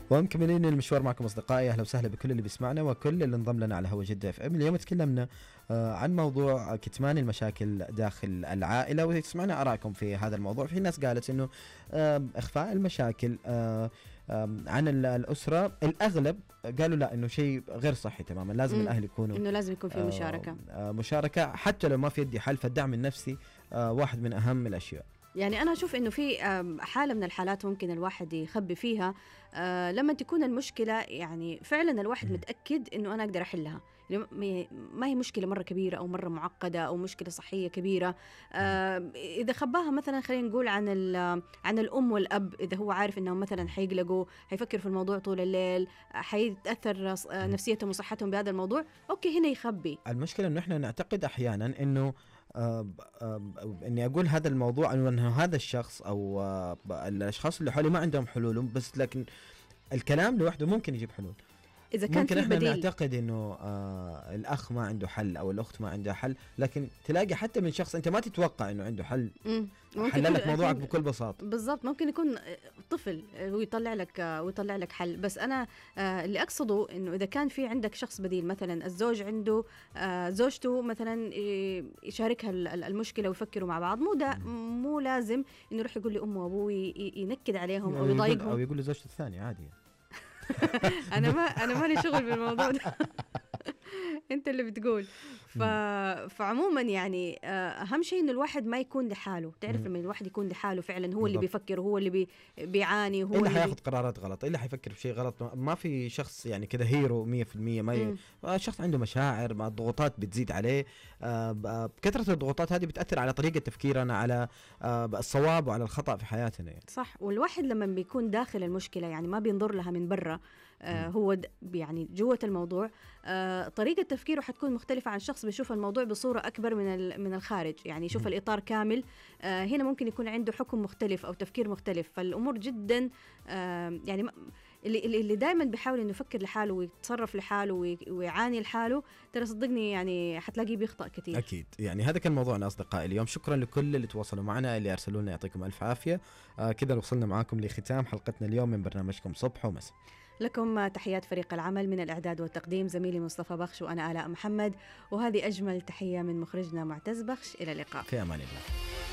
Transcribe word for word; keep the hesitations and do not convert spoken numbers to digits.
ومكملين المشوار معكم أصدقائي. أهلا وسهلا بكل اللي بيسمعنا وكل اللي انضم لنا على هوا جدة اف ام. اليوم تكلمنا عن موضوع كتمان المشاكل داخل العائلة، وتسمعنا آراءكم في هذا الموضوع. في ناس قالت إنه إخفاء المشاكل عن الأسرة، الأغلب قالوا لا، إنه شيء غير صحي تماما، لازم م. الأهل يكونوا إنه لازم يكون في مشاركة مشاركة حتى لو ما في يدي حل. فالدعم النفسي واحد من أهم الأشياء. يعني أنا أشوف إنه في حالة من الحالات ممكن الواحد يخبي فيها لما تكون المشكلة يعني فعلا الواحد متأكد إنه أنا أقدر أحلها، ما هي مشكلة مرة كبيرة أو مرة معقدة أو مشكلة صحية كبيرة. إذا خباها مثلا خلينا نقول عن عن الأم والأب، إذا هو عارف إنهم مثلا حيقلقوا، حيفكر في الموضوع طول الليل، حيتأثر نفسيتهم وصحتهم بهذا الموضوع، أوكي هنا يخبي. المشكلة إنه إحنا نعتقد أحيانا إنه آه آه اني اقول هذا الموضوع انه هذا الشخص او آه الاشخاص اللي حولي ما عندهم حلول، بس لكن الكلام لوحده ممكن يجيب حلول. إذا كان ممكن احنا بديل. نعتقد انه آه الاخ ما عنده حل او الاخت ما عندها حل، لكن تلاقي حتى من شخص انت ما تتوقع انه عنده حل حل لك موضوعك بكل بساطه. بالضبط، ممكن يكون طفل ويطلع لك ويطلع لك حل. بس انا آه اللي اقصده انه اذا كان في عندك شخص بديل، مثلا الزوج عنده آه زوجته مثلا يشاركها المشكله ويفكروا مع بعض، مو دا مو لازم انه يروح يقول لي امه وابوه ينكد عليهم او يضايقهم او يقول لزوجته الثانيه عادي. انا ما انا مالي شغل بالموضوع ده انت اللي بتقول. ف... فعموما يعني اهم شيء انه الواحد ما يكون لحاله. تعرف لما الواحد يكون لحاله فعلا هو اللي بيفكر وهو اللي بي... بيعاني، هو اللي حياخذ قرارات غلط، اللي حيفكر بشيء غلط. ما في شخص يعني كده هيرو مية في المية. ما ي... شخص عنده مشاعر، ما الضغوطات بتزيد عليه. كثرة الضغوطات هذه بتأثر على طريقة تفكيرنا، على الصواب وعلى الخطأ في حياتنا يعني. صح. والواحد لما بيكون داخل المشكلة يعني ما بينظر لها من برا، آه هو يعني جوة الموضوع، آه طريقة تفكيره حتكون مختلفة عن شخص بيشوف الموضوع بصورة أكبر من من الخارج، يعني يشوف الإطار كامل. آه هنا ممكن يكون عنده حكم مختلف أو تفكير مختلف. فالأمور جدا آه يعني اللي اللي دائما بيحاول إنه يفكر لحاله ويتصرف لحاله ويعاني لحاله، ترى صدقني يعني حتلاقيه بيخطأ كثير. أكيد. يعني هذا كان موضوعنا أصدقائي اليوم. شكرا لكل اللي تواصلوا معنا، اللي أرسلوا لنا، يعطيكم ألف عافية. آه كذا وصلنا معاكم لختام حلقتنا اليوم من برنامجكم صبح ومساء. لكم تحيات فريق العمل، من الإعداد والتقديم زميلي مصطفى بخش وأنا آلاء محمد، وهذه أجمل تحية من مخرجنا معتز بخش. إلى اللقاء، في أمان الله.